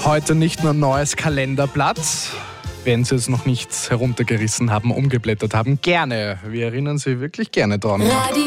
Heute nicht nur ein neues Kalenderblatt, wenn Sie es noch nicht heruntergerissen haben, umgeblättert haben, gerne. Wir erinnern Sie wirklich gerne dran.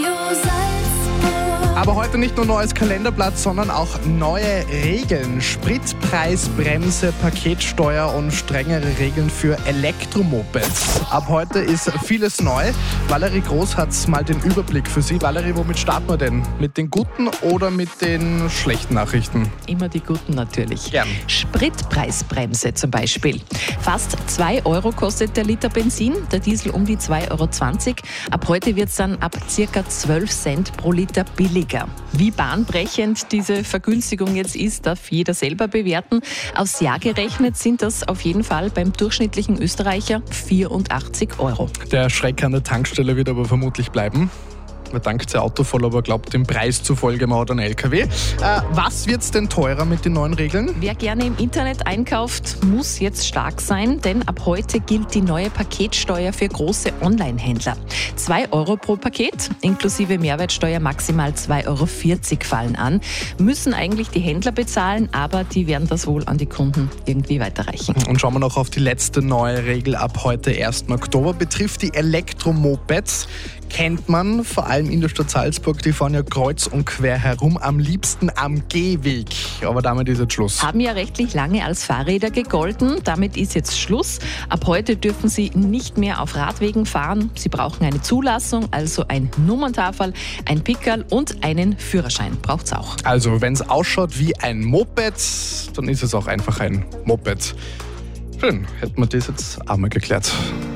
Aber heute nicht nur neues Kalenderblatt, sondern auch neue Regeln. Spritpreisbremse, Paketsteuer und strengere Regeln für Elektromopeds. Ab heute ist vieles neu. Valerie Groß hat mal den Überblick für Sie. Valerie, womit starten wir denn? Mit den guten oder mit den schlechten Nachrichten? Immer die guten natürlich. Gern. Spritpreisbremse zum Beispiel. Fast 2 Euro kostet der Liter Benzin, der Diesel um die 2,20 Euro. Ab heute wird es dann ab ca. 12 Cent pro Liter billiger. Wie bahnbrechend diese Vergünstigung jetzt ist, darf jeder selber bewerten. Aufs Jahr gerechnet sind das auf jeden Fall beim durchschnittlichen Österreicher 84 Euro. Der Schreck an der Tankstelle wird aber vermutlich bleiben. Man tankt sein Auto voll, aber glaubt dem Preis zufolge, man hat einen LKW. Was wird's denn teurer mit den neuen Regeln? Wer gerne im Internet einkauft, muss jetzt stark sein, denn ab heute gilt die neue Paketsteuer für große Online-Händler. 2 Euro pro Paket, inklusive Mehrwertsteuer maximal 2,40 Euro fallen an. Müssen eigentlich die Händler bezahlen, aber die werden das wohl an die Kunden irgendwie weiterreichen. Und schauen wir noch auf die letzte neue Regel ab heute, 1. Oktober, betrifft die Elektromopeds. Kennt man, vor allem in der Stadt Salzburg, die fahren ja kreuz und quer herum, am liebsten am Gehweg. Aber damit ist jetzt Schluss. Haben ja rechtlich lange als Fahrräder gegolten, damit ist jetzt Schluss. Ab heute dürfen sie nicht mehr auf Radwegen fahren. Sie brauchen eine Zulassung, also ein Nummerntafel, ein Pickerl und einen Führerschein braucht's auch. Also, wenn es ausschaut wie ein Moped, dann ist es auch einfach ein Moped. Schön, hätten wir das jetzt einmal geklärt.